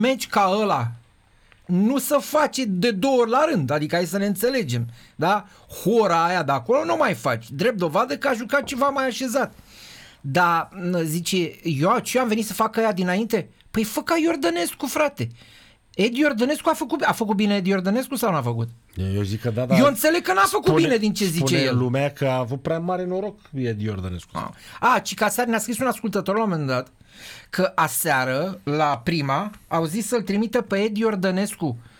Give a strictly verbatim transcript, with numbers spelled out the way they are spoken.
meci ca ăla nu se face de două ori la rând, adică hai să ne înțelegem, da? Hora aia de acolo nu mai faci, drept dovadă că a jucat ceva mai așezat. Dar zice, eu ce am venit să fac aia dinainte? Păi fă ca Iordănescu, frate. Edi Iordănescu a făcut, a făcut bine Edi Iordănescu sau n-a făcut? Eu zic că da, da. Eu înțeleg că n-a făcut spune, bine din ce zice spune el. lumea că a avut prea mare noroc Edi Iordănescu. A, a Cicasari ne-a scris un ascultător la un moment dat că aseară, la Prima, au zis să-l trimită pe Edi Iordănescu